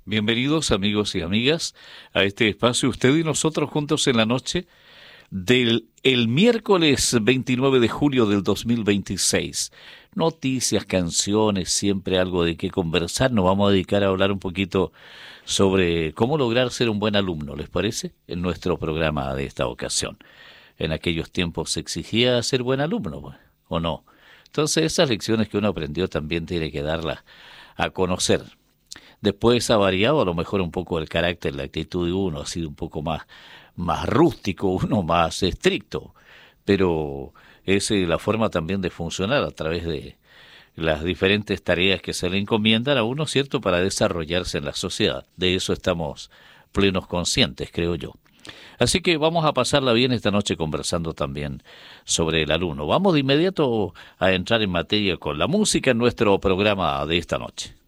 Bienvenidos amigos y amigas a este espacio, usted y nosotros juntos en la noche del el miércoles 29 de julio del 2026. Noticias, canciones, siempre algo de qué conversar. Nos vamos a dedicar a hablar un poquito sobre cómo lograr ser un buen alumno, ¿les parece? En nuestro programa de esta ocasión. En aquellos tiempos se exigía ser buen alumno, pues, ¿o no? Entonces esas lecciones que uno aprendió también tiene que darlas a conocer. Después ha variado a lo mejor un poco el carácter, la actitud de uno, ha sido un poco más rústico, uno más estricto, pero es la forma también de funcionar a través de las diferentes tareas que se le encomiendan a uno, ¿cierto?, para desarrollarse en la sociedad. De eso estamos plenos conscientes, creo yo. Así que vamos a pasarla bien esta noche conversando también sobre el alumno. Vamos de inmediato a entrar en materia con la música en nuestro programa de esta noche.